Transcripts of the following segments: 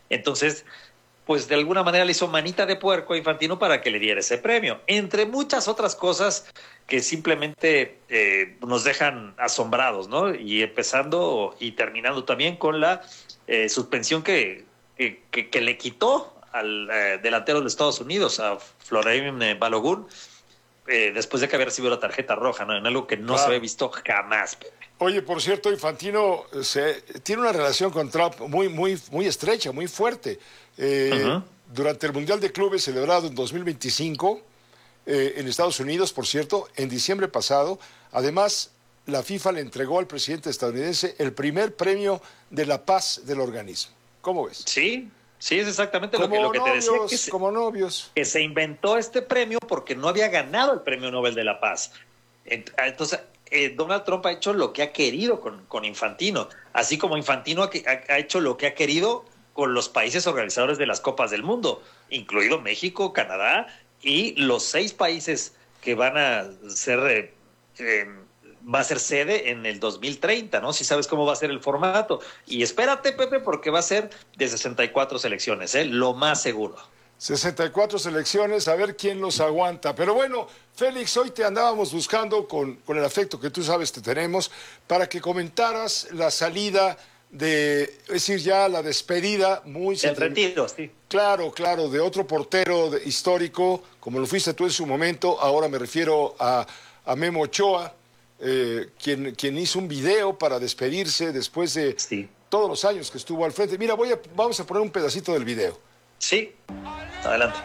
Entonces, pues de alguna manera le hizo manita de puerco a Infantino para que le diera ese premio, entre muchas otras cosas que simplemente nos dejan asombrados, ¿no? Y empezando y terminando también con la suspensión que le quitó al delantero de Estados Unidos, a Florent Balogun, después de que había recibido la tarjeta roja, ¿no? En algo que no se había Claro. visto jamás. Oye, por cierto, Infantino tiene una relación con Trump muy estrecha, muy fuerte. Uh-huh. Durante el Mundial de Clubes celebrado en 2025, en Estados Unidos, por cierto, en diciembre pasado, además, la FIFA le entregó al presidente estadounidense el primer premio de la paz del organismo. ¿Cómo ves? Sí, sí, es exactamente Como lo que te decía, novios, como novios. que se inventó este premio porque no había ganado el Premio Nobel de la Paz. Entonces, Donald Trump ha hecho lo que ha querido con Infantino, así como Infantino ha hecho lo que ha querido con los países organizadores de las Copas del Mundo, incluido México, Canadá y los 6 países que van a ser va a ser sede en el 2030, ¿no? Si sabes cómo va a ser el formato. Y espérate, Pepe, porque va a ser de 64 selecciones, lo más seguro. 64 selecciones, a ver quién los aguanta. Pero bueno, Félix, hoy te andábamos buscando con el afecto que tú sabes que tenemos para que comentaras la salida es decir, ya la despedida muy... El retiro, sí. Claro, claro, de otro portero histórico, como lo fuiste tú en su momento. Ahora me refiero a Memo Ochoa, quien hizo un video para despedirse después de Sí. todos los años que estuvo al frente. Mira, vamos a poner un pedacito del video. Sí, adelante.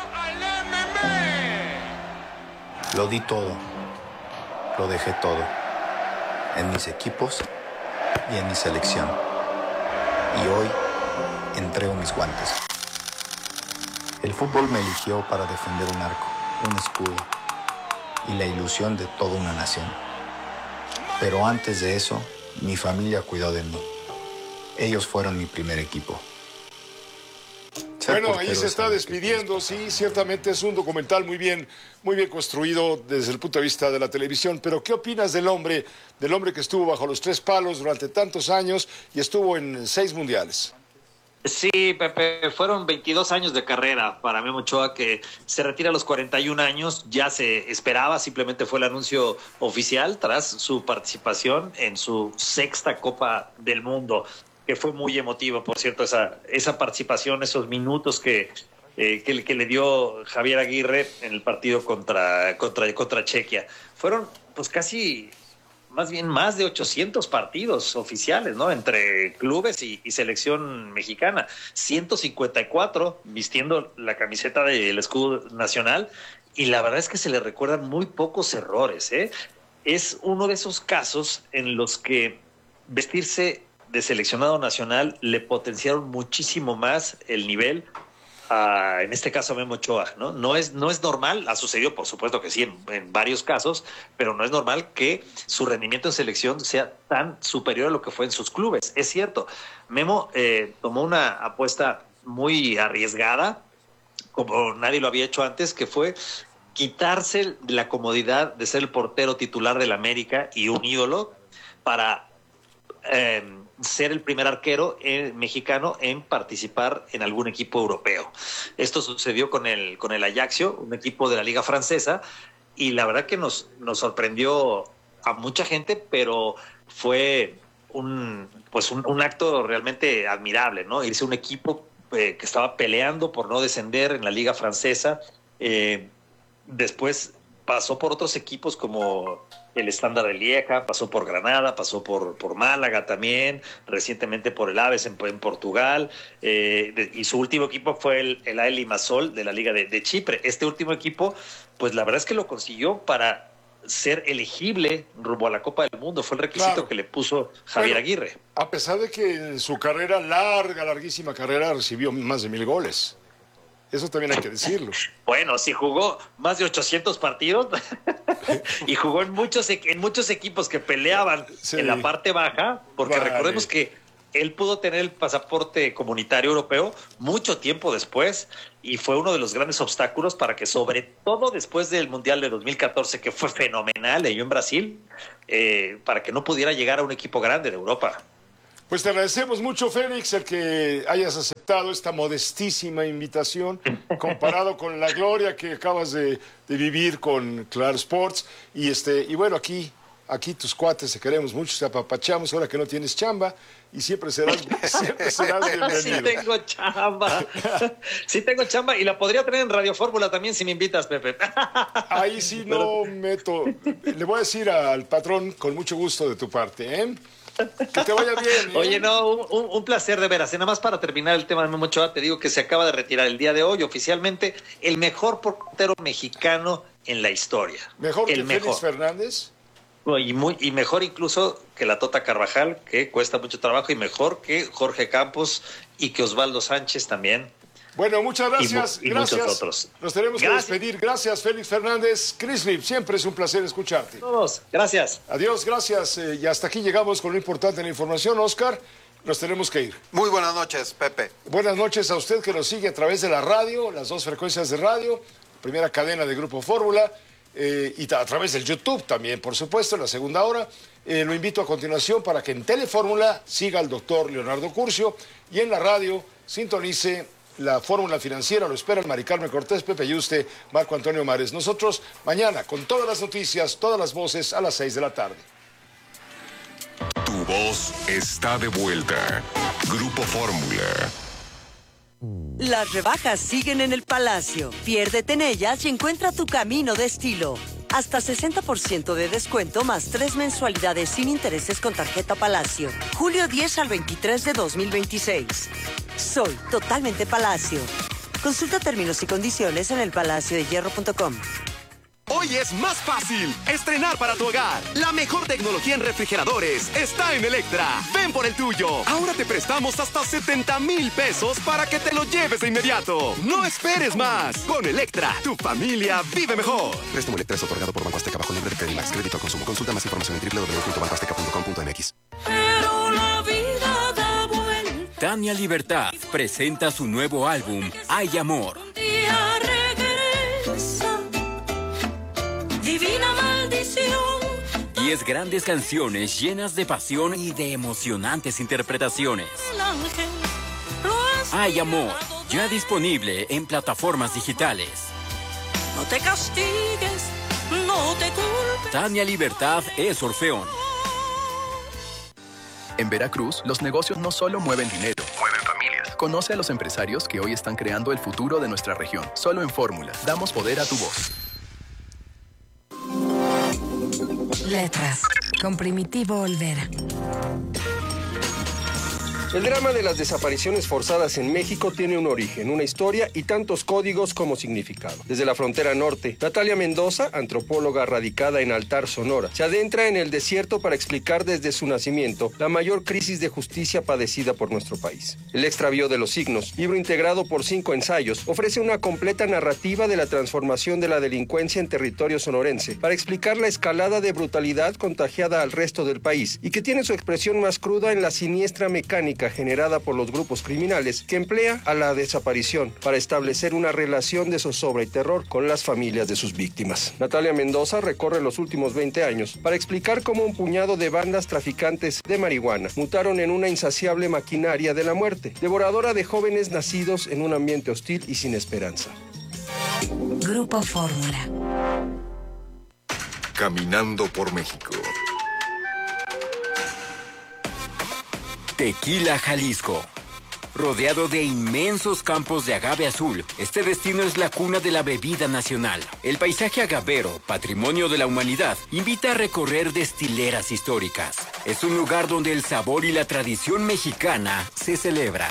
Lo di todo, lo dejé todo, en mis equipos y en mi selección. Y hoy entrego mis guantes. El fútbol me eligió para defender un arco, un escudo y la ilusión de toda una nación. Pero antes de eso, mi familia cuidó de mí. Ellos fueron mi primer equipo. Bueno, ahí se está despidiendo, sí, ciertamente es un documental muy bien construido desde el punto de vista de la televisión, pero ¿qué opinas del hombre que estuvo bajo los 3 palos durante tantos años y estuvo en 6 mundiales? Sí, Pepe, fueron 22 años de carrera para Memo Ochoa, que se retira a los 41 años, ya se esperaba, simplemente fue el anuncio oficial tras su participación en su 6ª Copa del Mundo, que fue muy emotivo, por cierto, esa participación, esos minutos que le dio Javier Aguirre en el partido contra Chequia. Fueron pues casi, más bien más de 800 partidos oficiales, ¿no? Entre clubes y selección mexicana. 154 vistiendo la camiseta del escudo nacional, y la verdad es que se le recuerdan muy pocos errores, ¿eh? Es uno de esos casos en los que vestirse de seleccionado nacional le potenciaron muchísimo más el nivel en este caso a Memo Ochoa, ¿no? No es normal, ha sucedido por supuesto que sí en varios casos, pero no es normal que su rendimiento en selección sea tan superior a lo que fue en sus clubes. Es cierto, Memo tomó una apuesta muy arriesgada, como nadie lo había hecho antes, que fue quitarse la comodidad de ser el portero titular del América y un ídolo para ser el primer arquero mexicano en participar en algún equipo europeo. Esto sucedió con el Ajaccio, un equipo de la Liga Francesa, y la verdad que nos sorprendió a mucha gente, pero fue un acto realmente admirable, ¿no? Irse a un equipo que estaba peleando por no descender en la Liga Francesa. Después pasó por otros equipos como el Estándar de Lieja, pasó por Granada, pasó por Málaga también, recientemente por el Aves en Portugal, y su último equipo fue el AEL Limassol de la Liga de Chipre. Este último equipo, pues la verdad es que lo consiguió para ser elegible rumbo a la Copa del Mundo. Fue el requisito, claro, que le puso Javier Aguirre. A pesar de que en su carrera, larguísima carrera, recibió más de 1000 goles. Eso también hay que decirlo. Bueno, si jugó más de 800 partidos y jugó en muchos equipos que peleaban, sí, en la parte baja, porque recordemos que él pudo tener el pasaporte comunitario europeo mucho tiempo después, y fue uno de los grandes obstáculos para que, sobre todo después del Mundial de 2014, que fue fenomenal en Brasil, para que no pudiera llegar a un equipo grande de Europa. Pues te agradecemos mucho, Félix, el que hayas aceptado esta modestísima invitación comparado con la gloria que acabas de vivir con Claro Sports y bueno, aquí tus cuates te queremos mucho, te apapachamos ahora que no tienes chamba y siempre serás bienvenido. Sí tengo chamba. Sí tengo chamba y la podría tener en Radio Fórmula también si me invitas, Pepe. Ahí sí no meto. Le voy a decir al patrón con mucho gusto de tu parte, ¿eh? Que te vaya bien. Oye, no, un placer de veras. Y nada más para terminar el tema de Memo Ochoa, te digo que se acaba de retirar el día de hoy oficialmente el mejor portero mexicano en la historia. ¿Mejor que Félix Fernández? Y mejor incluso que la Tota Carvajal, que cuesta mucho trabajo, y mejor que Jorge Campos y que Osvaldo Sánchez también. Bueno, muchas gracias. Y gracias. muchos otros. Nos tenemos que despedir. Gracias, Félix Fernández. Crislip, siempre es un placer escucharte. Todos, gracias. Adiós, gracias. Y hasta aquí llegamos con lo importante en la información, Oscar. Nos tenemos que ir. Muy buenas noches, Pepe. Buenas noches a usted que nos sigue a través de la radio, las 2 frecuencias de radio, primera cadena de Grupo Fórmula, y a través del YouTube también, por supuesto, en la segunda hora. Lo invito a continuación para que en Telefórmula siga al doctor Leonardo Curcio y en la radio sintonice la Fórmula Financiera. Lo espera el Mari Carmen Cortés, Pepe Yuste, Marco Antonio Mares. Nosotros mañana con todas las noticias, todas las voces a las 6 de la tarde. Tu voz está de vuelta. Grupo Fórmula. Las rebajas siguen en el Palacio. Piérdete en ellas y encuentra tu camino de estilo. Hasta 60% de descuento más 3 mensualidades sin intereses con tarjeta Palacio. Julio 10 al 23 de 2026. Soy totalmente Palacio. Consulta términos y condiciones en elpalaciodehierro.com. Hoy es más fácil estrenar para tu hogar. La mejor tecnología en refrigeradores está en Electra. Ven por el tuyo. Ahora te prestamos hasta 70,000 pesos para que te lo lleves de inmediato. No esperes más. Con Electra, tu familia vive mejor. Préstamo Electra es otorgado por Banco Azteca bajo el nombre de Credimax. Crédito al consumo. Consulta más información en www.bancoazteca.com.mx. Pero la vida da vuelta. Tania Libertad presenta su nuevo álbum, Hay Amor. Un día regresa. Divina maldición. 10 grandes canciones llenas de pasión y de emocionantes interpretaciones. El ángel lo Hay Amor, ya disponible en plataformas digitales. No te castigues, no te culpes. Tania Libertad es Orfeón. En Veracruz, los negocios no solo mueven dinero, mueven familias. Conoce a los empresarios que hoy están creando el futuro de nuestra región. Solo en Fórmula, damos poder a tu voz. Letras, con Primitivo Olvera. El drama de las desapariciones forzadas en México tiene un origen, una historia y tantos códigos como significado. Desde la frontera norte, Natalia Mendoza, antropóloga radicada en Altar, Sonora, se adentra en el desierto para explicar desde su nacimiento la mayor crisis de justicia padecida por nuestro país. El extravío de los signos, libro integrado por 5 ensayos, ofrece una completa narrativa de la transformación de la delincuencia en territorio sonorense para explicar la escalada de brutalidad contagiada al resto del país y que tiene su expresión más cruda en la siniestra mecánica generada por los grupos criminales que emplea a la desaparición para establecer una relación de zozobra y terror con las familias de sus víctimas. Natalia Mendoza recorre los últimos 20 años para explicar cómo un puñado de bandas traficantes de marihuana mutaron en una insaciable maquinaria de la muerte, devoradora de jóvenes nacidos en un ambiente hostil y sin esperanza. Grupo Fórmula. Caminando por México. Tequila, Jalisco. Rodeado de inmensos campos de agave azul, este destino es la cuna de la bebida nacional. El paisaje agavero, patrimonio de la humanidad, invita a recorrer destileras históricas. Es un lugar donde el sabor y la tradición mexicana se celebran.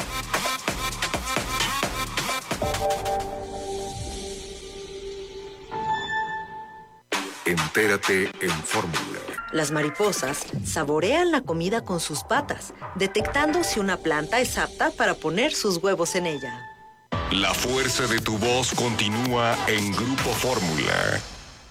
Entérate en Fórmula. Las mariposas saborean la comida con sus patas, detectando si una planta es apta para poner sus huevos en ella. La fuerza de tu voz continúa en Grupo Fórmula.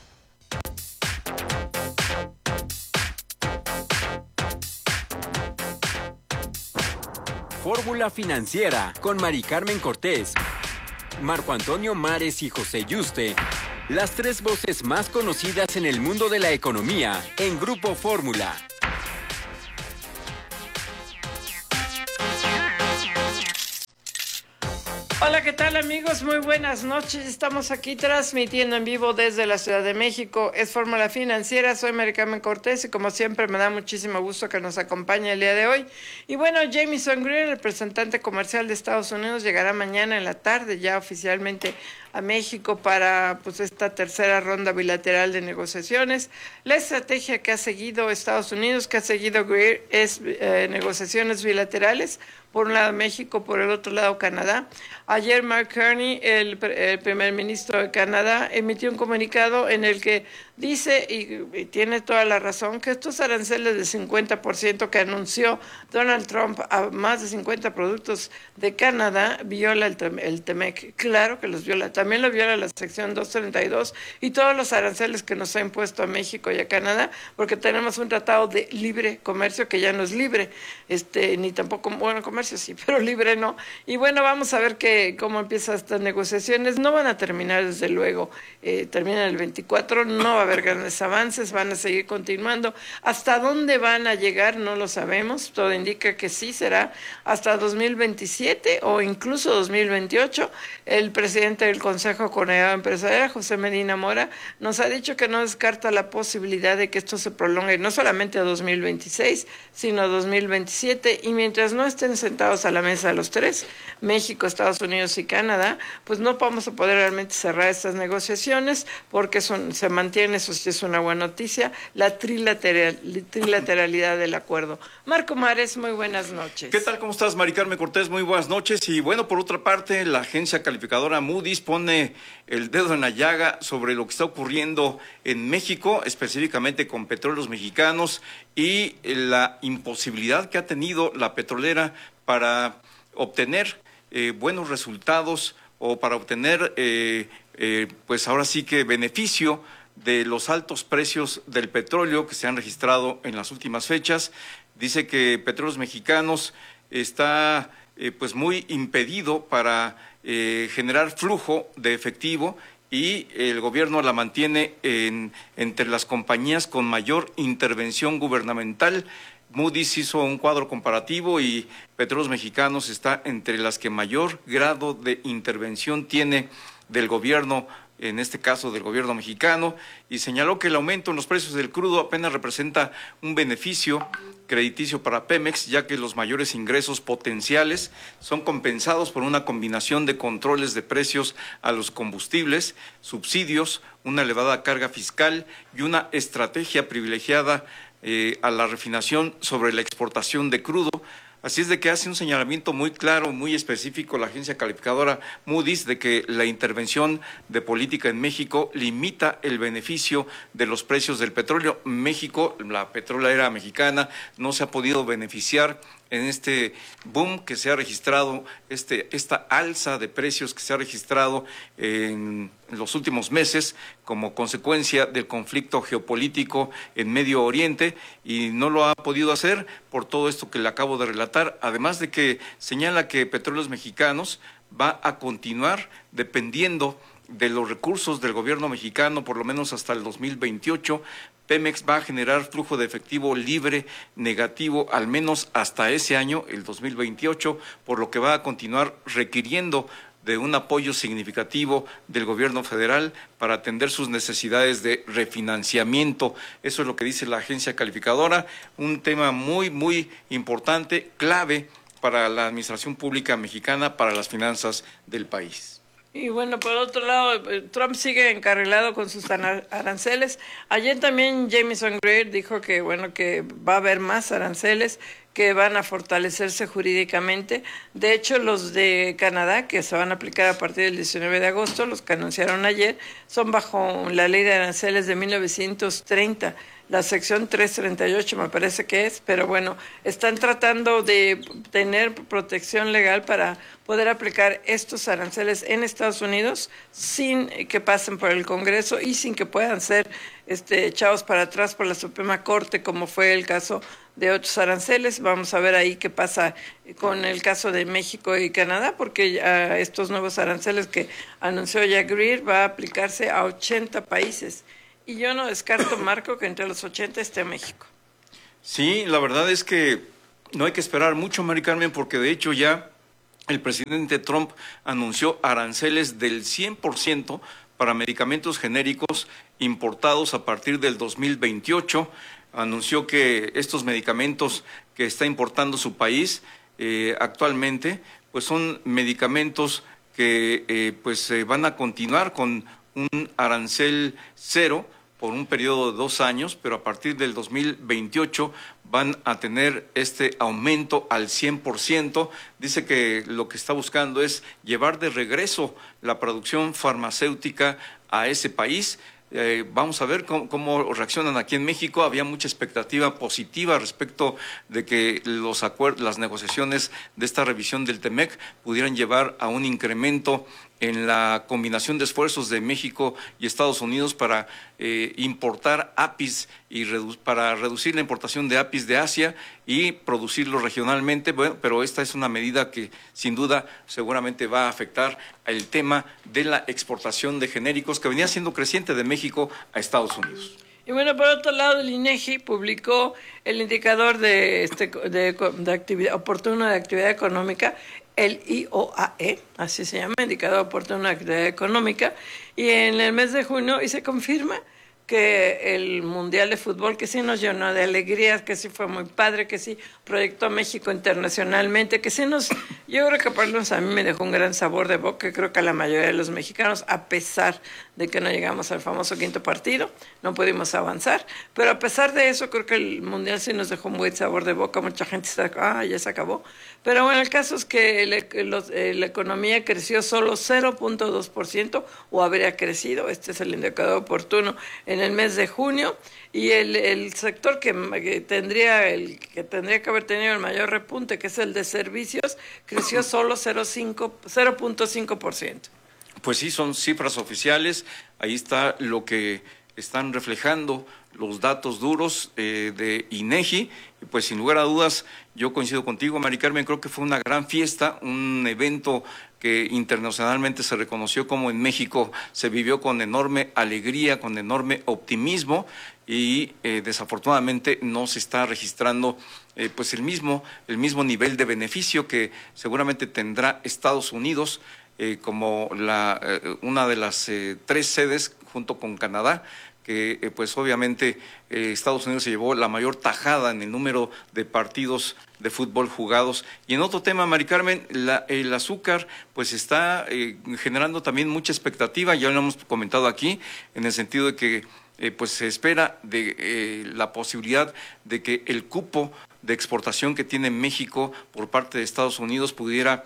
Fórmula Financiera con Mari Carmen Cortés, Marco Antonio Mares y José Yuste. Las 3 voces más conocidas en el mundo de la economía en Grupo Fórmula. Hola, ¿qué tal, amigos? Muy buenas noches. Estamos aquí transmitiendo en vivo desde la Ciudad de México. Es Fórmula Financiera. Soy Mari Carmen Cortés y como siempre me da muchísimo gusto que nos acompañe el día de hoy. Y bueno, Jamieson Greer, el representante comercial de Estados Unidos, llegará mañana en la tarde ya oficialmente a México para pues esta tercera ronda bilateral de negociaciones. La estrategia que ha seguido Estados Unidos, que ha seguido Greer, es negociaciones bilaterales. Por un lado México, por el otro lado Canadá. Ayer Mark Carney, el primer ministro de Canadá, emitió un comunicado en el que dice, y tiene toda la razón, que estos aranceles de 50% que anunció Donald Trump a más de 50 productos de Canadá viola el TEMEC. Claro que los viola. También lo viola la sección 232 y todos los aranceles que nos ha impuesto a México y a Canadá, porque tenemos un tratado de libre comercio que ya no es libre, ni tampoco, bueno, comercio sí, pero libre no. Y bueno, vamos a ver cómo empiezan estas negociaciones. No van a terminar, desde luego, terminan el 24, no va a haber grandes avances, van a seguir continuando. ¿Hasta dónde van a llegar? No lo sabemos. Todo indica que sí será hasta 2027 o incluso 2028. El presidente del Consejo Coordinador Empresarial, José Medina Mora, nos ha dicho que no descarta la posibilidad de que esto se prolongue no solamente a 2026, sino a 2027. Y mientras no estén sentados a la mesa los tres, México, Estados Unidos y Canadá, pues no vamos a poder realmente cerrar estas negociaciones porque se mantiene, eso sí es una buena noticia, la trilateralidad del acuerdo. Marco Mares, muy buenas noches. ¿Qué tal? ¿Cómo estás, Mari Carmen Cortés? Muy buenas noches. Y bueno, por otra parte, la agencia calificadora Moody's pone el dedo en la llaga sobre lo que está ocurriendo en México, específicamente con Petróleos Mexicanos y la imposibilidad que ha tenido la petrolera para obtener buenos resultados o para obtener, pues ahora sí que beneficio de los altos precios del petróleo que se han registrado en las últimas fechas. Dice que Petróleos Mexicanos está pues muy impedido para generar flujo de efectivo y el gobierno la mantiene entre las compañías con mayor intervención gubernamental. Moody's hizo un cuadro comparativo y Petróleos Mexicanos está entre las que mayor grado de intervención tiene del gobierno, en este caso del gobierno mexicano, y señaló que el aumento en los precios del crudo apenas representa un beneficio crediticio para Pemex, ya que los mayores ingresos potenciales son compensados por una combinación de controles de precios a los combustibles, subsidios, una elevada carga fiscal y una estrategia privilegiada a la refinación sobre la exportación de crudo. Así es de que hace un señalamiento muy claro, muy específico la agencia calificadora Moody's de que la intervención de política en México limita el beneficio de los precios del petróleo. México, la petrolera mexicana, no se ha podido beneficiar en este boom que se ha registrado, esta alza de precios que se ha registrado en los últimos meses como consecuencia del conflicto geopolítico en Medio Oriente, y no lo ha podido hacer por todo esto que le acabo de relatar, además de que señala que Petróleos Mexicanos va a continuar dependiendo de los recursos del gobierno mexicano, por lo menos hasta el 2028. Pemex va a generar flujo de efectivo libre negativo al menos hasta ese año, el 2028, por lo que va a continuar requiriendo de un apoyo significativo del gobierno federal para atender sus necesidades de refinanciamiento. Eso es lo que dice la agencia calificadora, un tema muy, muy importante, clave para la administración pública mexicana, para las finanzas del país. Y bueno, por otro lado, Trump sigue encarrilado con sus aranceles. Ayer también Jamieson Greer dijo que bueno, que va a haber más aranceles que van a fortalecerse jurídicamente. De hecho, los de Canadá, que se van a aplicar a partir del 19 de agosto, los que anunciaron ayer, son bajo la ley de aranceles de 1930. La sección 338 me parece que es, pero bueno, están tratando de tener protección legal para poder aplicar estos aranceles en Estados Unidos sin que pasen por el Congreso y sin que puedan ser echados para atrás por la Suprema Corte, como fue el caso de otros aranceles. Vamos a ver ahí qué pasa con el caso de México y Canadá, porque estos nuevos aranceles que anunció ya Greer va a aplicarse a 80 países. Y yo no descarto, Marco, que entre los 80 esté México. Sí, la verdad es que no hay que esperar mucho, Mari Carmen, porque de hecho ya el presidente Trump anunció aranceles del 100% para medicamentos genéricos importados a partir del 2028. Anunció que estos medicamentos que está importando su país actualmente, pues son medicamentos que van a continuar con un arancel cero por un periodo de 2 años, pero a partir del 2028 van a tener este aumento al 100%. Dice que lo que está buscando es llevar de regreso la producción farmacéutica a ese país. Vamos a ver cómo reaccionan aquí en México. Había mucha expectativa positiva respecto de que las negociaciones de esta revisión del TEMEC pudieran llevar a un incremento en la combinación de esfuerzos de México y Estados Unidos para importar APIs y para reducir la importación de APIs de Asia y producirlo regionalmente. Bueno, pero esta es una medida que sin duda seguramente va a afectar el tema de la exportación de genéricos que venía siendo creciente de México a Estados Unidos. Y bueno, por otro lado, el INEGI publicó el indicador de actividad oportuna de actividad económica, el IOAE, así se llama, indicador oportuno de actividad económica, y en el mes de junio, y se confirma que el Mundial de Fútbol, que sí nos llenó de alegrías, que sí fue muy padre, que sí proyectó a México internacionalmente, que sí yo creo que por lo menos a mí me dejó un gran sabor de boca, creo que a la mayoría de los mexicanos, a pesar de que no llegamos al famoso quinto partido, no pudimos avanzar, pero a pesar de eso, creo que el Mundial sí nos dejó un buen sabor de boca, mucha gente está, ya se acabó, pero bueno, el caso es que la economía creció solo 0.2%, o habría crecido, este es el indicador oportuno, en el mes de junio, y el sector que tendría que haber tenido el mayor repunte, que es el de servicios, creció solo 0.5%. Pues sí, son cifras oficiales, ahí está lo que están reflejando los datos duros de INEGI, y pues sin lugar a dudas, yo coincido contigo, Mari Carmen, creo que fue una gran fiesta, un evento que internacionalmente se reconoció como en México se vivió con enorme alegría, con enorme optimismo, y desafortunadamente no se está registrando pues el mismo nivel de beneficio que seguramente tendrá Estados Unidos como una de las 3 sedes junto con Canadá, que pues obviamente Estados Unidos se llevó la mayor tajada en el número de partidos de fútbol jugados. Y en otro tema, Mari Carmen, el azúcar pues está generando también mucha expectativa, ya lo hemos comentado aquí, en el sentido de que pues se espera de la posibilidad de que el cupo de exportación que tiene México por parte de Estados Unidos pudiera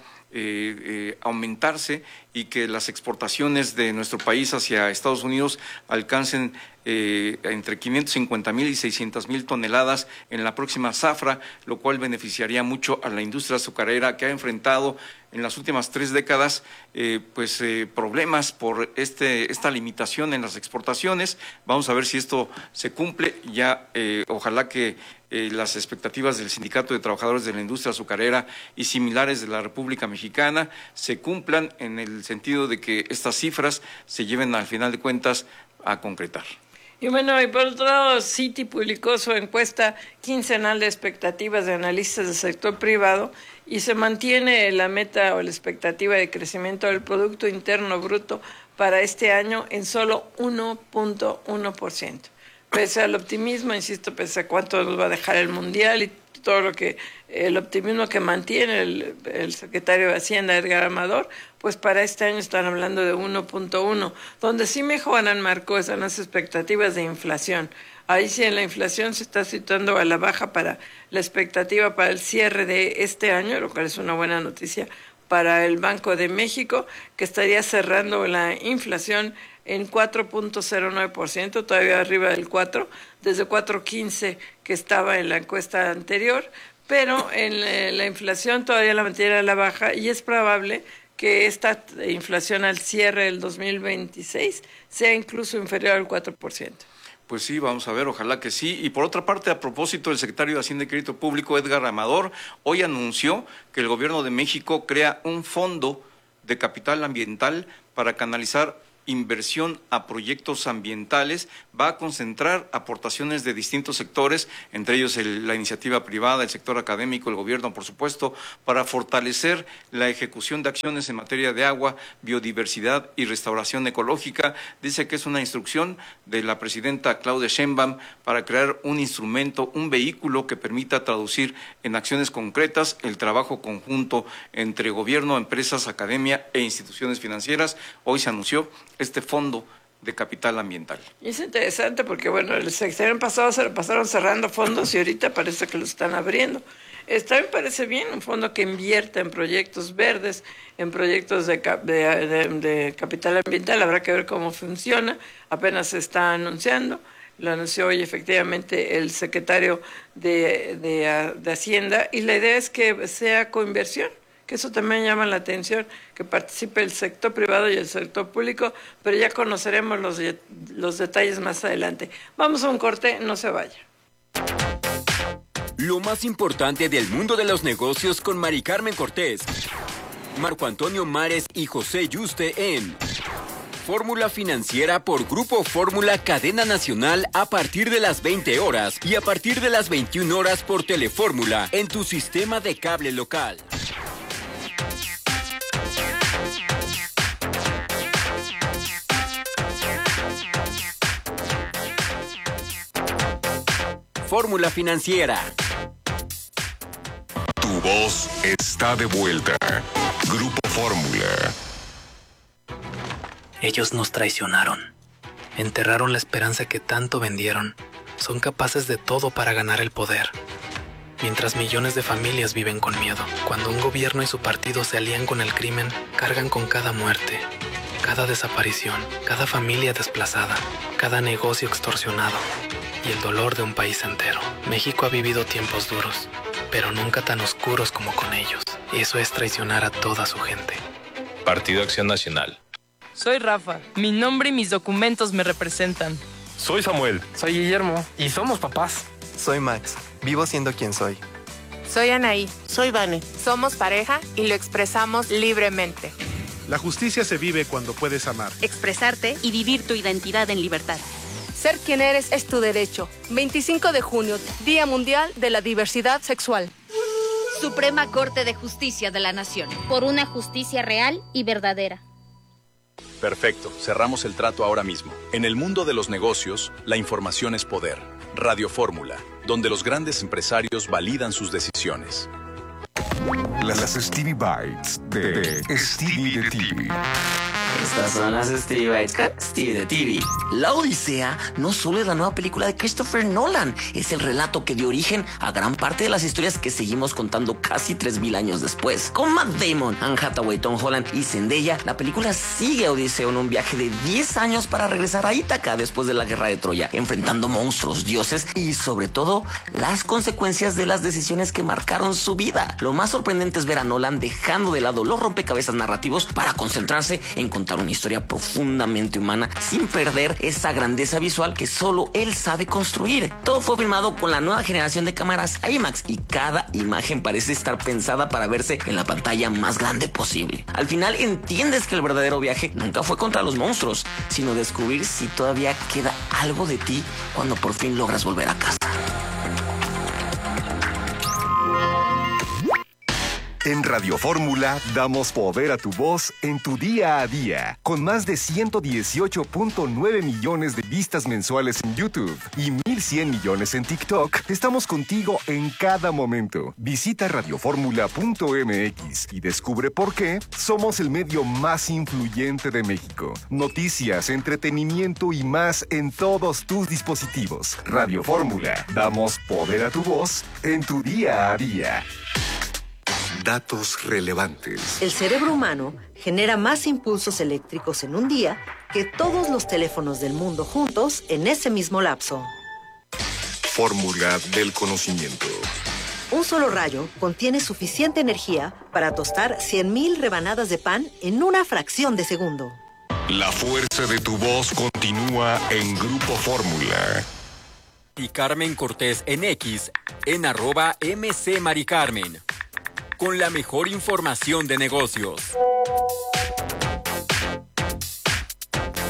aumentarse y que las exportaciones de nuestro país hacia Estados Unidos alcancen entre 550,000 y 600,000 toneladas en la próxima zafra, lo cual beneficiaría mucho a la industria azucarera, que ha enfrentado en las últimas 3 décadas problemas por esta limitación en las exportaciones. Vamos a ver si esto se cumple. Ya ojalá que las expectativas del Sindicato de Trabajadores de la Industria Azucarera y similares de la República Mexicana se cumplan, en el sentido de que estas cifras se lleven al final de cuentas a concretar. Y bueno, y por otro lado, Citi publicó su encuesta quincenal de expectativas de analistas del sector privado y se mantiene la meta o la expectativa de crecimiento del Producto Interno Bruto para este año en solo 1.1%. Pese al optimismo, insisto, pese a cuánto nos va a dejar el Mundial y todo el optimismo que mantiene el secretario de Hacienda, Edgar Amador, pues para este año están hablando de 1.1, donde sí mejoran, Marco, están las expectativas de inflación. Ahí sí en la inflación se está situando a la baja para la expectativa para el cierre de este año, lo cual es una buena noticia para el Banco de México, que estaría cerrando la inflación en 4.09%, todavía arriba del 4%, desde 4.15% que estaba en la encuesta anterior, pero en la inflación todavía la mantiene a la baja y es probable que esta inflación al cierre del 2026 sea incluso inferior al 4%. Pues sí, vamos a ver, ojalá que sí. Y por otra parte, a propósito, el secretario de Hacienda y Crédito Público, Edgar Amador, hoy anunció que el gobierno de México crea un fondo de capital ambiental para canalizar inversión a proyectos ambientales, va a concentrar aportaciones de distintos sectores, entre ellos la iniciativa privada, el sector académico, el gobierno, por supuesto, para fortalecer la ejecución de acciones en materia de agua, biodiversidad y restauración ecológica. Dice que es una instrucción de la presidenta Claudia Sheinbaum para crear un instrumento, un vehículo que permita traducir en acciones concretas el trabajo conjunto entre gobierno, empresas, academia e instituciones financieras. Hoy se anunció este fondo de capital ambiental. Y es interesante porque, bueno, el sexenio pasado se lo pasaron cerrando fondos y ahorita parece que los están abriendo. También parece bien un fondo que invierta en proyectos verdes, en proyectos de capital ambiental. Habrá que ver cómo funciona. Apenas se está anunciando. Lo anunció hoy efectivamente el secretario de Hacienda. Y la idea es que sea coinversión, que eso también llama la atención, que participe el sector privado y el sector público, pero ya conoceremos los detalles más adelante. Vamos a un corte, no se vaya. Lo más importante del mundo de los negocios con Mari Carmen Cortés, Marco Antonio Mares y José Yuste en Fórmula Financiera por Grupo Fórmula Cadena Nacional a partir de las 20 horas y a partir de las 21 horas por Telefórmula en tu sistema de cable local. Fórmula Financiera. Tu voz está de vuelta. Grupo Fórmula. Ellos nos traicionaron. Enterraron la esperanza que tanto vendieron. Son capaces de todo para ganar el poder. Mientras millones de familias viven con miedo. Cuando un gobierno y su partido se alían con el crimen, cargan con cada muerte, cada desaparición, cada familia desplazada, cada negocio extorsionado y el dolor de un país entero. México ha vivido tiempos duros, pero nunca tan oscuros como con ellos. Y eso es traicionar a toda su gente. Partido Acción Nacional. Soy Rafa. Mi nombre y mis documentos me representan. Soy Samuel. Soy Guillermo. Y somos papás. Soy Max. Vivo siendo quien soy. Soy Anaí. Soy Vane. Somos pareja y lo expresamos libremente. La justicia se vive cuando puedes amar, expresarte y vivir tu identidad en libertad. Ser quien eres es tu derecho. 25 de junio, Día Mundial de la Diversidad Sexual. Suprema Corte de Justicia de la Nación. Por una justicia real y verdadera. Perfecto, cerramos el trato ahora mismo. En el mundo de los negocios, la información es poder. Radio Fórmula, donde los grandes empresarios validan sus decisiones. Las Stevie Bites de Stevie de TV. Estas son las Stevie Bites con Stevie de TV. La Odisea no solo es la nueva película de Christopher Nolan, es el relato que dio origen a gran parte de las historias que seguimos contando casi 3000 años después. Con Matt Damon, Anne Hathaway, Tom Holland y Zendaya, la película sigue a Odiseo en un viaje de 10 años para regresar a Ítaca después de la guerra de Troya, enfrentando monstruos, dioses y sobre todo las consecuencias de las decisiones que marcaron su vida. Lo más sorprendente es ver a Nolan dejando de lado los rompecabezas narrativos para concentrarse en contar una historia profundamente humana sin perder esa grandeza visual que solo él sabe construir. Todo fue filmado con la nueva generación de cámaras IMAX y cada imagen parece estar pensada para verse en la pantalla más grande posible. Al final entiendes que el verdadero viaje nunca fue contra los monstruos, sino descubrir si todavía queda algo de ti cuando por fin logras volver a casa. En Radio Fórmula damos poder a tu voz en tu día a día. Con más de 118.9 millones de vistas mensuales en YouTube y 1,100 millones en TikTok, estamos contigo en cada momento. Visita radioformula.mx y descubre por qué somos el medio más influyente de México. Noticias, entretenimiento y más en todos tus dispositivos. Radio Fórmula, damos poder a tu voz en tu día a día. Datos relevantes. El cerebro humano genera más impulsos eléctricos en un día que todos los teléfonos del mundo juntos en ese mismo lapso. Fórmula del conocimiento. Un solo rayo contiene suficiente energía para tostar 100,000 rebanadas de pan en una fracción de segundo. La fuerza de tu voz continúa en Grupo Fórmula. Y Carmen Cortés en X, en @MCMaricarmen. Con la mejor información de negocios.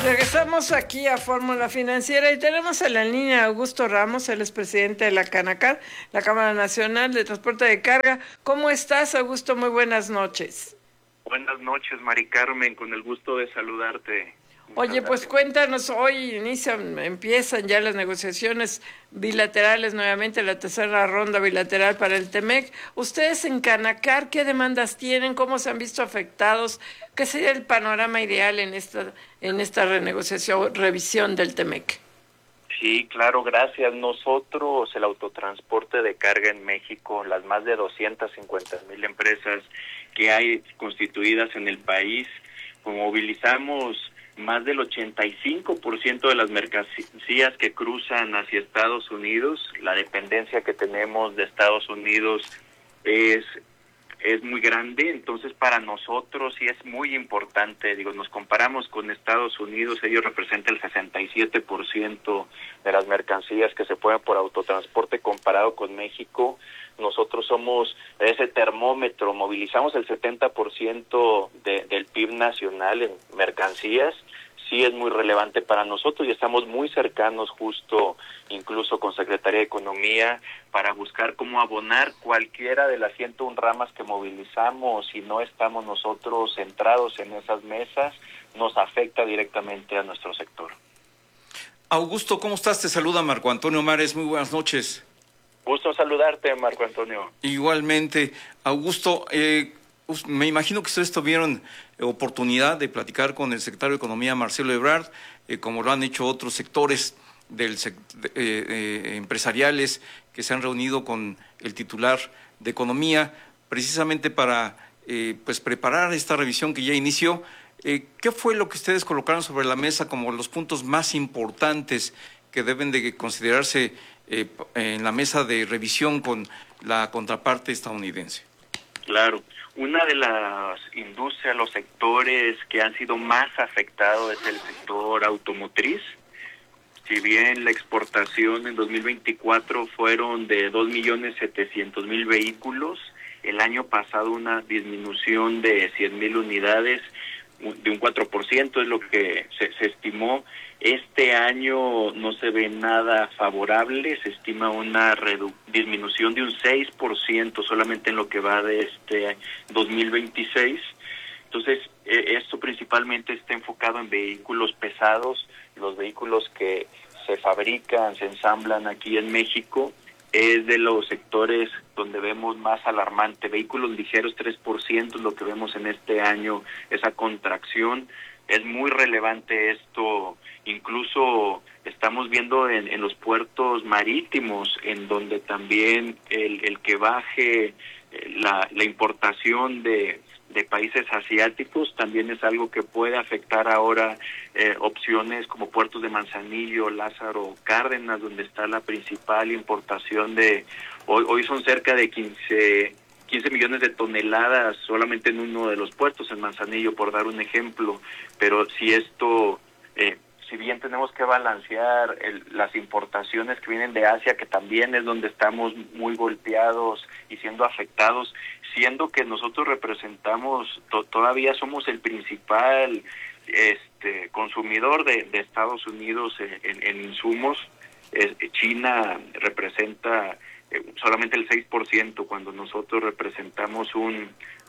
Regresamos aquí a Fórmula Financiera y tenemos en la línea a Augusto Ramos, él es presidente de la CANACAR, la Cámara Nacional de Transporte de Carga. ¿Cómo estás, Augusto? Muy buenas noches. Buenas noches, Mari Carmen, con el gusto de saludarte. Oye, pues cuéntanos, hoy empiezan ya las negociaciones bilaterales nuevamente, la tercera ronda bilateral para el TEMEC. Ustedes en CANACAR, ¿qué demandas tienen? ¿Cómo se han visto afectados? ¿Qué sería el panorama ideal en esta renegociación, revisión del TEMEC? Sí, claro, gracias. Nosotros, el autotransporte de carga en México, las más de 250,000 empresas que hay constituidas en el país, movilizamos más del 85% de las mercancías que cruzan hacia Estados Unidos. La dependencia que tenemos de Estados Unidos es muy grande, entonces para nosotros sí es muy importante. Nos comparamos con Estados Unidos, ellos representan el 67% de las mercancías que se pueden por autotransporte comparado con México. Nosotros somos ese termómetro, movilizamos el 70% del PIB nacional en mercancías. Sí es muy relevante para nosotros y estamos muy cercanos justo incluso con Secretaría de Economía para buscar cómo abonar cualquiera de las 101 ramas que movilizamos. Si no estamos nosotros centrados en esas mesas, nos afecta directamente a nuestro sector. Augusto, ¿cómo estás? Te saluda Marco Antonio Mares, muy buenas noches. Gusto saludarte, Marco Antonio. Igualmente, Augusto, me imagino que ustedes tuvieron oportunidad de platicar con el secretario de Economía, Marcelo Ebrard, como lo han hecho otros sectores empresariales que se han reunido con el titular de Economía, precisamente para preparar esta revisión que ya inició. ¿Qué fue lo que ustedes colocaron sobre la mesa como los puntos más importantes que deben de considerarse en la mesa de revisión con la contraparte estadounidense? Claro. Una de las industrias, los sectores que han sido más afectados es el sector automotriz. Si bien la exportación en 2024 fueron de 2,700,000 vehículos, el año pasado una disminución de 100,000 unidades, de un 4% es lo que se estimó. Este año no se ve nada favorable, se estima una disminución de un 6% solamente en lo que va de este 2026. Entonces, esto principalmente está enfocado en vehículos pesados, los vehículos que se fabrican, se ensamblan aquí en México, es de los sectores donde vemos más alarmante. Vehículos ligeros, 3% es lo que vemos en este año, esa contracción. Es muy relevante esto, incluso estamos viendo en los puertos marítimos, en donde también el que baje la importación de países asiáticos también es algo que puede afectar ahora opciones como puertos de Manzanillo, Lázaro Cárdenas, donde está la principal importación hoy son cerca de 15 millones de toneladas solamente en uno de los puertos, en Manzanillo, por dar un ejemplo. Pero si esto, si bien tenemos que balancear las importaciones que vienen de Asia, que también es donde estamos muy golpeados y siendo afectados, siendo que nosotros representamos, todavía somos el principal consumidor de Estados Unidos en insumos. China representa solamente el 6%, cuando nosotros representamos un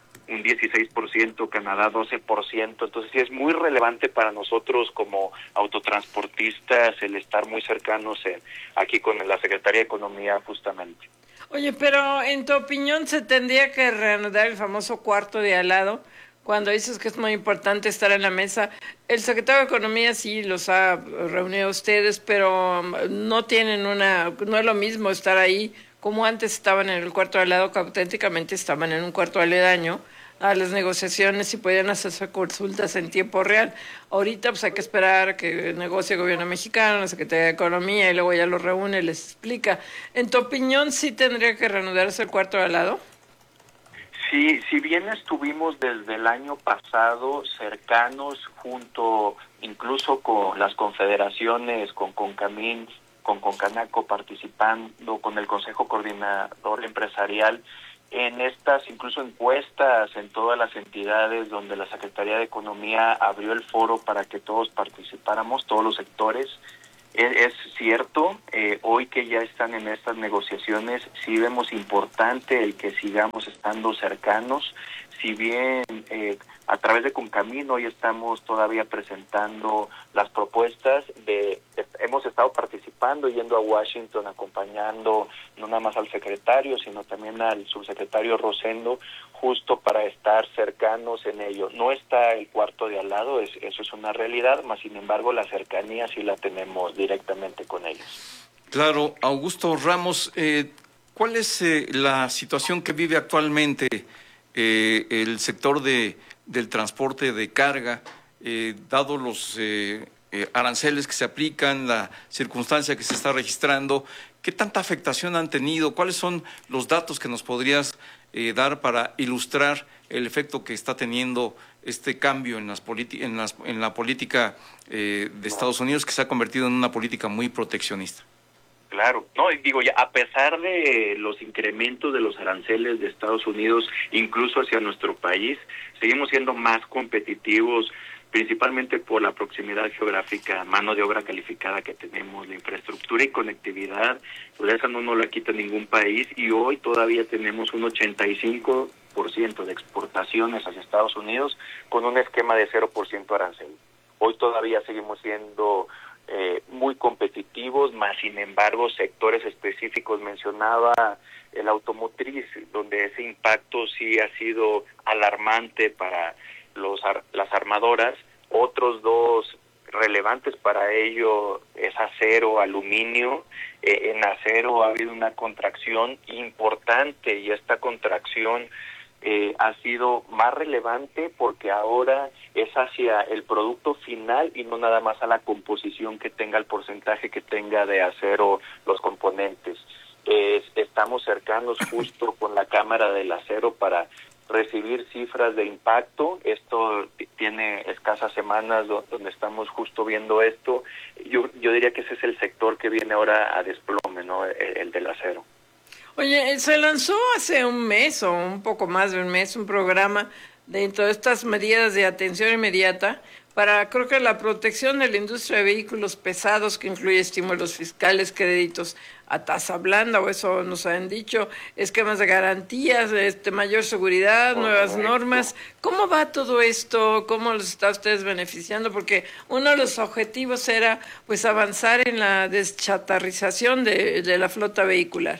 16%, Canadá 12%, entonces sí es muy relevante para nosotros como autotransportistas el estar muy cercanos aquí con la Secretaría de Economía justamente. Oye, pero en tu opinión se tendría que reanudar el famoso cuarto de al lado, cuando dices que es muy importante estar en la mesa. El secretario de Economía sí los ha reunido a ustedes, pero no es lo mismo estar ahí como antes estaban en el cuarto de al lado, que auténticamente estaban en un cuarto aledaño a las negociaciones y podían hacerse consultas en tiempo real. Ahorita pues hay que esperar que negocie el gobierno mexicano, la Secretaría de Economía, y luego ya los reúne, les explica. ¿En tu opinión sí tendría que reanudarse el cuarto de al lado? Sí, si bien estuvimos desde el año pasado cercanos junto incluso con las confederaciones, con CONCAMIN, con CONCANACO participando, con el Consejo Coordinador Empresarial, en estas incluso encuestas en todas las entidades donde la Secretaría de Economía abrió el foro para que todos participáramos, todos los sectores. Es cierto, hoy que ya están en estas negociaciones, sí vemos importante el que sigamos estando cercanos, si bien a través de Concamino hoy estamos todavía presentando las propuestas, hemos estado participando, yendo a Washington, acompañando no nada más al secretario, sino también al subsecretario Rosendo, justo para estar cercanos en ello. No está el cuarto de al lado, eso es una realidad, mas sin embargo la cercanía sí la tenemos directamente con ellos. Claro, Augusto Ramos, ¿cuál es la situación que vive actualmente el sector del transporte de carga, dado los aranceles que se aplican, la circunstancia que se está registrando? ¿Qué tanta afectación han tenido? ¿Cuáles son los datos que nos podrías dar para ilustrar el efecto que está teniendo este cambio en la política de Estados Unidos, que se ha convertido en una política muy proteccionista? Claro, no, digo, ya a pesar de los incrementos de los aranceles de Estados Unidos, incluso hacia nuestro país, seguimos siendo más competitivos, principalmente por la proximidad geográfica, mano de obra calificada que tenemos, la infraestructura y conectividad, pues esa no nos la quita ningún país, y hoy todavía tenemos un 85% de exportaciones hacia Estados Unidos con un esquema de 0% arancel. Hoy todavía seguimos siendo muy competitivos, más sin embargo sectores específicos, mencionaba el automotriz, donde ese impacto sí ha sido alarmante para las armadoras. Otros dos relevantes para ello es acero, aluminio. En acero ha habido una contracción importante, y esta contracción ha sido más relevante porque ahora es hacia el producto final y no nada más a la composición que tenga, el porcentaje que tenga de acero los componentes. Estamos cercanos justo con la Cámara del Acero para recibir cifras de impacto. Esto tiene escasas semanas donde estamos justo viendo esto. Yo diría que ese es el sector que viene ahora a desplome, ¿no? El del acero. Oye, se lanzó hace un mes o un poco más de un mes un programa dentro de estas medidas de atención inmediata para, creo que la protección de la industria de vehículos pesados, que incluye estímulos fiscales, créditos a tasa blanda, o eso nos han dicho, esquemas de garantías, mayor seguridad, nuevas normas. ¿Cómo va todo esto? ¿Cómo los está ustedes beneficiando? Porque uno de los objetivos era pues avanzar en la deschatarrización de la flota vehicular.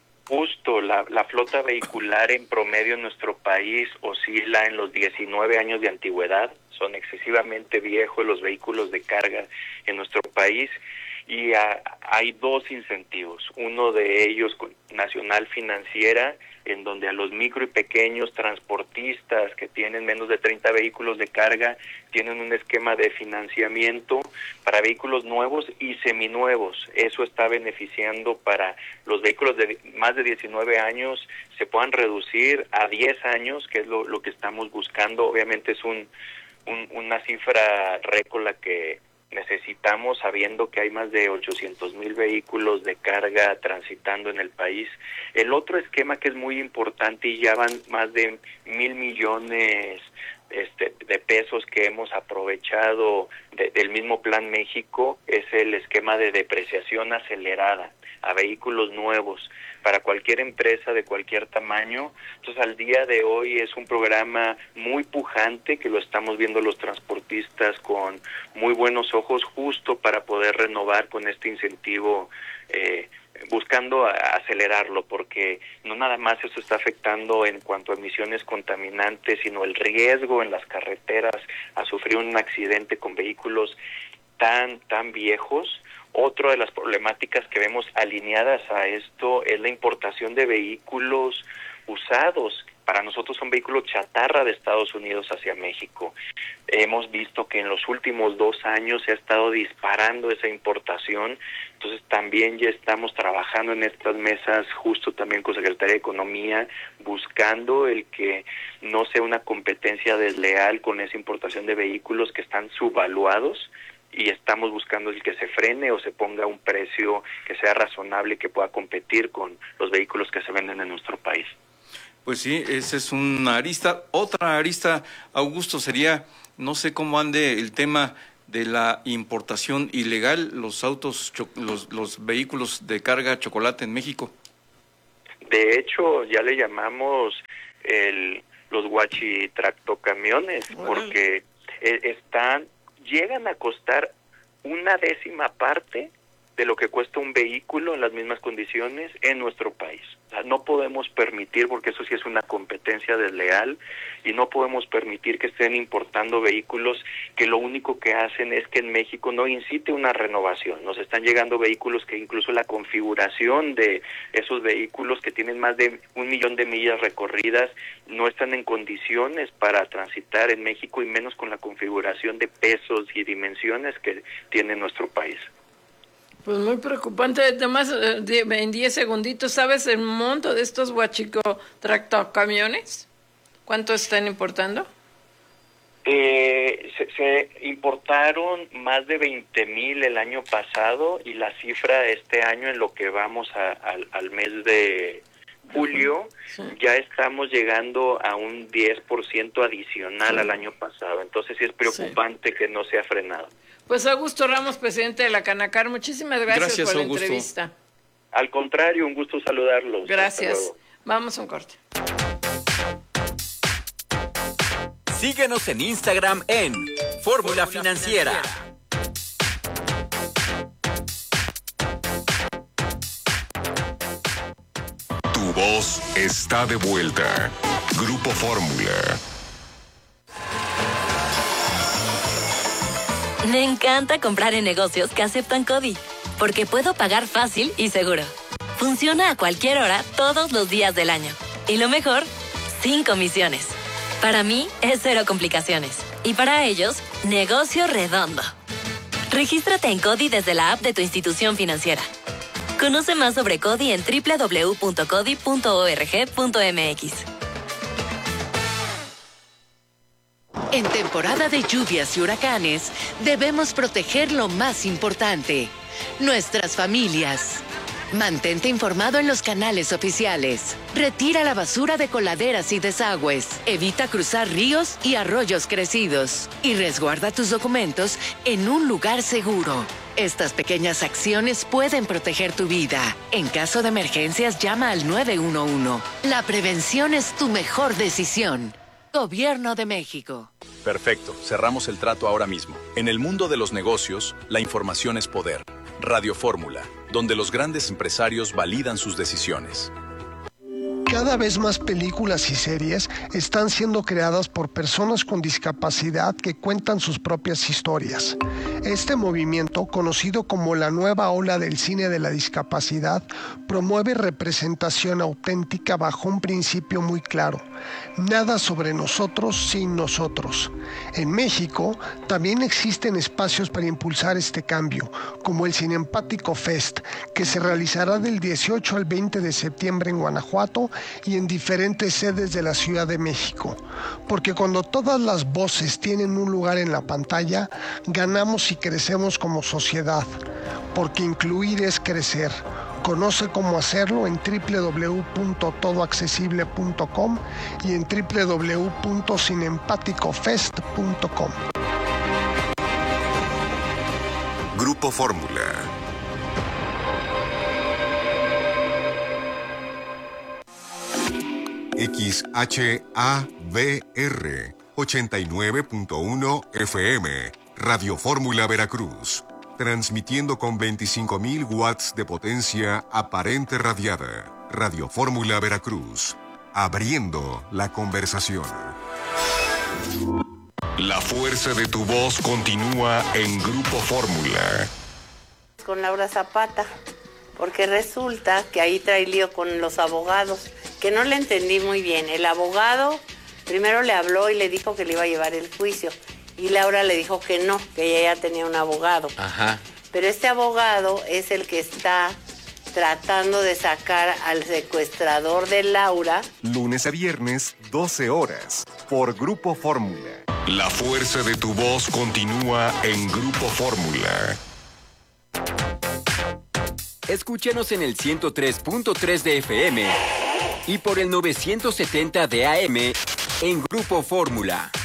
Justo, la flota vehicular en promedio en nuestro país oscila en los 19 años de antigüedad. Son excesivamente viejos los vehículos de carga en nuestro país, y hay dos incentivos. Uno de ellos, Nacional Financiera, en donde a los micro y pequeños transportistas que tienen menos de 30 vehículos de carga tienen un esquema de financiamiento para vehículos nuevos y seminuevos. Eso está beneficiando para los vehículos de más de 19 años, se puedan reducir a 10 años, que es lo que estamos buscando. Obviamente es una cifra récord la que necesitamos, sabiendo que hay más de 800,000 vehículos de carga transitando en el país. El otro esquema que es muy importante, y ya van más de 1,000 millones de pesos que hemos aprovechado del mismo Plan México, es el esquema de depreciación acelerada a vehículos nuevos para cualquier empresa de cualquier tamaño. Entonces, al día de hoy es un programa muy pujante que lo estamos viendo los transportistas con muy buenos ojos, justo para poder renovar con este incentivo, buscando acelerarlo, porque no nada más eso está afectando en cuanto a emisiones contaminantes, sino el riesgo en las carreteras a sufrir un accidente con vehículos tan viejos. Otra de las problemáticas que vemos alineadas a esto es la importación de vehículos usados. Para nosotros son vehículos chatarra de Estados Unidos hacia México. Hemos visto que en los últimos 2 años se ha estado disparando esa importación. Entonces también ya estamos trabajando en estas mesas, justo también con Secretaría de Economía, buscando el que no sea una competencia desleal con esa importación de vehículos que están subvaluados, y estamos buscando el que se frene o se ponga un precio que sea razonable y que pueda competir con los vehículos que se venden en nuestro país. Pues sí, esa es una arista. Otra arista, Augusto, sería, no sé cómo ande el tema de la importación ilegal, los autos, los vehículos de carga chocolate en México. De hecho, ya le llamamos los huachitractocamiones, porque llegan a costar 1/10 parte de lo que cuesta un vehículo en las mismas condiciones en nuestro país. O sea, no podemos permitir, porque eso sí es una competencia desleal, y no podemos permitir que estén importando vehículos que lo único que hacen es que en México no incite una renovación. Nos están llegando vehículos que incluso la configuración de esos vehículos que tienen más de 1 millón de millas recorridas no están en condiciones para transitar en México, y menos con la configuración de pesos y dimensiones que tiene nuestro país. Pues muy preocupante. Además, en 10 segunditos, ¿sabes el monto de estos huachico-tractocamiones? ¿Cuánto están importando? Se importaron más de 20,000 el año pasado, y la cifra este año, en lo que vamos al mes de julio, ya estamos llegando a un 10% adicional al año pasado. Entonces sí es preocupante que no se ha frenado. Pues Augusto Ramos, presidente de la Canacar, muchísimas gracias por la entrevista. Al contrario, un gusto saludarlos. Gracias. Vamos a un corte. Síguenos en Instagram en Fórmula Financiera. Tu voz está de vuelta. Grupo Fórmula. Me encanta comprar en negocios que aceptan CODI, porque puedo pagar fácil y seguro. Funciona a cualquier hora, todos los días del año. Y lo mejor, sin comisiones. Para mí, es 0 complicaciones. Y para ellos, negocio redondo. Regístrate en CODI desde la app de tu institución financiera. Conoce más sobre CODI en www.codi.org.mx. En temporada de lluvias y huracanes, debemos proteger lo más importante, nuestras familias. Mantente informado en los canales oficiales. Retira la basura de coladeras y desagües. Evita cruzar ríos y arroyos crecidos. Y resguarda tus documentos en un lugar seguro. Estas pequeñas acciones pueden proteger tu vida. En caso de emergencias, llama al 911. La prevención es tu mejor decisión. Gobierno de México. Perfecto, cerramos el trato ahora mismo. En el mundo de los negocios, la información es poder. Radio Fórmula, donde los grandes empresarios validan sus decisiones. Cada vez más películas y series están siendo creadas por personas con discapacidad que cuentan sus propias historias. Este movimiento, conocido como la nueva ola del cine de la discapacidad, promueve representación auténtica bajo un principio muy claro: nada sobre nosotros sin nosotros. En México también existen espacios para impulsar este cambio, como el Cinempático Fest, que se realizará del 18 al 20 de septiembre en Guanajuato y en diferentes sedes de la Ciudad de México. Porque cuando todas las voces tienen un lugar en la pantalla, ganamos y crecemos como sociedad. Porque incluir es crecer. Conoce cómo hacerlo en www.todoaccesible.com y en www.cinempaticofest.com. Grupo Fórmula. XHABR 89.1 FM, Radio Fórmula Veracruz, transmitiendo con 25,000 watts de potencia aparente radiada. Radio Fórmula Veracruz, abriendo la conversación. La fuerza de tu voz continúa en Grupo Fórmula. Con Laura Zapata, porque resulta que ahí trae lío con los abogados, que no le entendí muy bien. El abogado primero le habló y le dijo que le iba a llevar el juicio, y Laura le dijo que no, que ella ya tenía un abogado. Ajá. Pero este abogado es el que está tratando de sacar al secuestrador de Laura. Lunes a viernes, 12 horas, por Grupo Fórmula. La fuerza de tu voz continúa en Grupo Fórmula. Escúchenos en el 103.3 de FM Y por el 970 de AM en Grupo Fórmula.